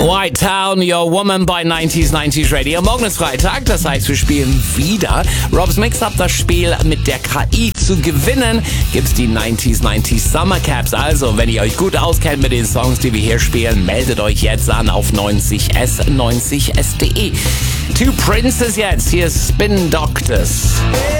White Town, Your Woman bei 90s Radio. Morgen ist Freitag, das heißt, wir spielen wieder Rob's Mix-Up. Das Spiel mit der KI zu gewinnen, gibt's die 90s Summer Caps. Also, wenn ihr euch gut auskennt mit den Songs, die wir hier spielen, meldet euch jetzt an auf 90s.de. Two Princes jetzt, hier ist Spin Doctors.